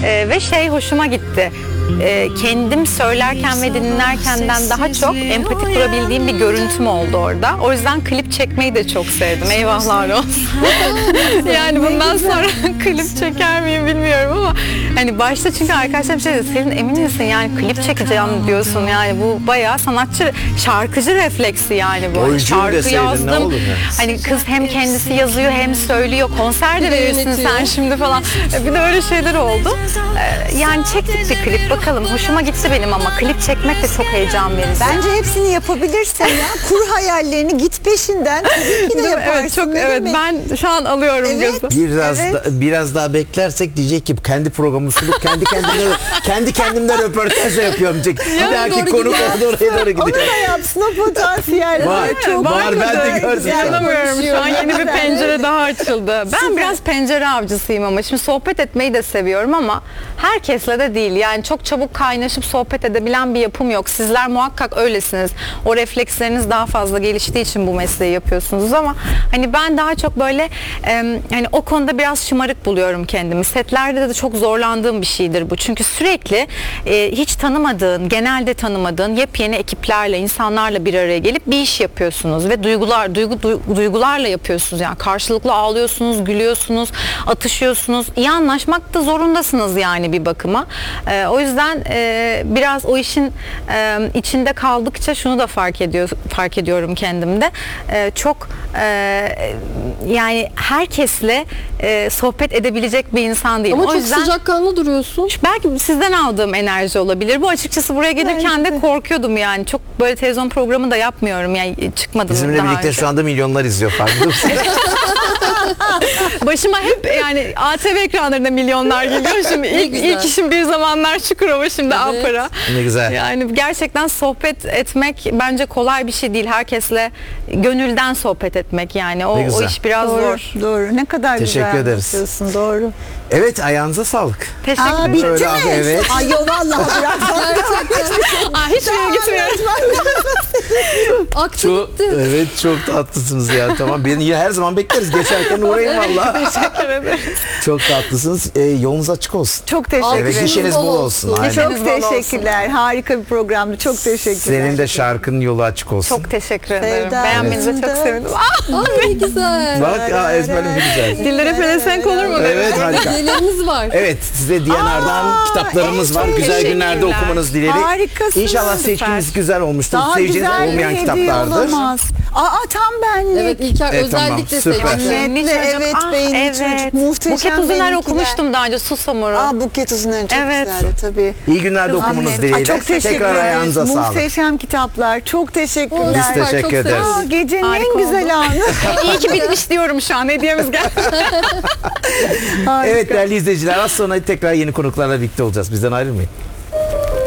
Ve şey hoşuma gitti. Kendim söylerken ve dinlerkenden daha çok empati kurabildiğim bir görüntüm oldu orada. O yüzden klip çekmeyi de çok sevdim. Eyvahlar olsun. Yani bundan sonra klip çeker miyim bilmiyorum ama hani başta çünkü arkadaşlar bir şey dedi. Senin emin misin yani klip çekeceğim diyorsun, yani bu bayağı sanatçı, şarkıcı refleksi yani bu. Oyuncuyum Şarkı deseydin yazdım. ne olur ya? Hani kız hem kendisi yazıyor hem söylüyor. Konser de veriyorsun sen şimdi falan. Bir de öyle şeyler oldu. Yani çektik bir klip, bakalım. Hoşuma gitti benim ama klip çekmek de çok heyecan verici. Bence hepsini yapabilirsin ya. Kur hayallerini, git peşinden. Tabii ki de yaparsın. Evet, çok ne evet, demek? ben şu an alıyorum Evet. gözü. Biraz daha beklersek diyecek ki kendi programı sunup kendi kendimden röportaj yapıyorum diyecek. Bir dahaki konu oraya doğru Onu gidiyor. da yapsın, o potansiyel var. Çok var, ben de gördüm. İnanamıyorum, şu an yeni bir Güzel. pencere daha açıldı. Ben biraz pencere avcısıyım ama şimdi sohbet etmeyi de seviyorum ama herkesle de değil. Yani çok çabuk kaynaşıp sohbet edebilen bir yapım yok. Sizler muhakkak öylesiniz. O refleksleriniz daha fazla geliştiği için bu mesleği yapıyorsunuz ama hani ben daha çok böyle hani o konuda biraz şımarık buluyorum kendimi. Setlerde de çok zorlandığım bir şeydir bu. Çünkü sürekli hiç tanımadığın, genelde tanımadığın yepyeni ekiplerle, insanlarla bir araya gelip bir iş yapıyorsunuz ve duygularla yapıyorsunuz. Yani karşılıklı ağlıyorsunuz, gülüyorsunuz, atışıyorsunuz. İyi anlaşmak da zorundasınız yani bir bakıma. O yüzden biraz o işin içinde kaldıkça şunu da fark ediyorum kendimde. Çok yani herkesle sohbet edebilecek bir insan değilim. Ama o çok yüzden sıcakkanlı duruyorsun. belki sizden aldığım enerji olabilir. Bu açıkçası buraya gelirken de korkuyordum yani. Çok böyle televizyon programı da yapmıyorum. Yani çıkmadım Bizimle daha birlikte önce. şu anda milyonlar izliyor, farkında mısın? Başıma hep yani ATV ekranlarında milyonlar geliyor. Şimdi ilk işim bir zamanlar Çukurova, şimdi Evet. Apara. Ne güzel. Yani gerçekten sohbet etmek bence kolay bir şey değil. Herkesle gönülden sohbet etmek yani. Ne O güzel. iş biraz Doğru, zor. doğru. Ne kadar Teşekkür güzel ederiz. anlatıyorsun, doğru. Evet, ayağınıza sağlık. Teşekkür Aa, ederim. bitti Öyle mi? abi, evet. Ay yo, vallahi bırak. Hiçbir yere gitmiyorum. Aktı Çok, gitti. evet, çok tatlısınız ya. Tamam, beni yine her zaman bekleriz. Geçerken uğrayın valla. Teşekkür ederim. Çok tatlısınız. Yolunuz açık olsun. Çok teşekkür Evet, ederim. gişeniz bol olsun. Aynen. Çok Gişeniz bol olsun. teşekkürler. Harika bir programdı. Çok teşekkürler. Senin de şarkının yolu açık olsun. Çok teşekkür ederim. Sevda Beğenmenize Hanım çok da- sevindim. Ay ne güzel. Bak, ezberim güzel. Dillere pelesenk olur mu? Evet, harika. Hediyelerimiz var. Evet, size DNR'dan kitaplarımız var. çok Güzel günlerde teşekkürler. okumanız dileğiyle. Harikasınız. İnşallah seçkiniz Süper. güzel olmuştur. Daha Seveceğiniz güzel bir olmayan hediye kitaplardır. olamaz. Aa, tam benlik. Evet, İlker Evet, tamam, özellikle süper. seçti. Annetli, Çocuk. evet, beyinli çocuk. Muhteşem Buket Uzuner benimkiler. okumuştum daha önce, Susamur'u. Aa, Buket Uzuner'in çok Evet. güzeldi tabii. İyi günlerde okumanız Ay, dileğiyle. çok teşekkür Tekrar ederiz. ayağınıza sağlık. Muhteşem kitaplar. Çok teşekkürler. Biz Süper, teşekkür çok ederiz. Aa, gecenin Harika en güzel anı. İyi ki bitmiş diyorum şu an. Hediyemiz geldi. Harika. Evet değerli izleyiciler, az sonra tekrar yeni konuklarla birlikte olacağız. Bizden ayrılmayın.